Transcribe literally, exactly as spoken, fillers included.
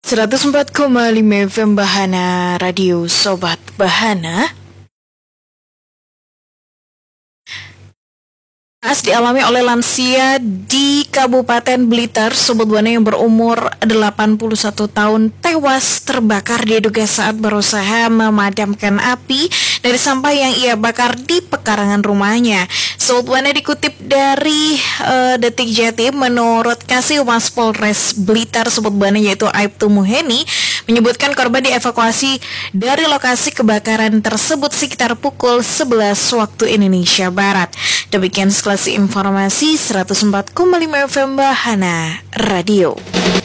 seratus empat koma lima F M Bahana Radio Sobat Bahana. As dialami oleh lansia di Kabupaten Blitar, Sobat Bahana yang berumur delapan puluh satu tahun tewas terbakar diduga saat berusaha memadamkan api dari sampah yang ia bakar di pekarangan rumahnya. Sobat Bahana dikutip dari uh, Detik Jatim, menurut Kasih Humas Polres Blitar Sobat Bahana yaitu Aibtu Muheni, menyebutkan korban dievakuasi dari lokasi kebakaran tersebut sekitar pukul sebelas waktu Indonesia Barat. Demikian sekelas informasi seratus empat koma lima F M Bahana Radio.